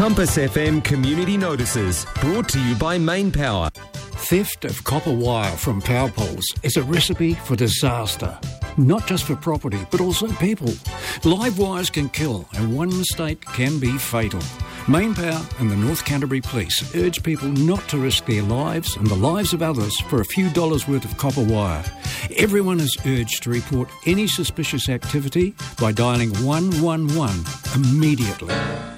Compass FM Community Notices, brought to you by Main Power. Theft of copper wire from power poles is a recipe for disaster. Not just for property, but also people. Live wires can kill, and one mistake can be fatal. Main Power and the North Canterbury Police urge people not to risk their lives and the lives of others for a few dollars worth of copper wire. Everyone is urged to report any suspicious activity by dialing 111 immediately.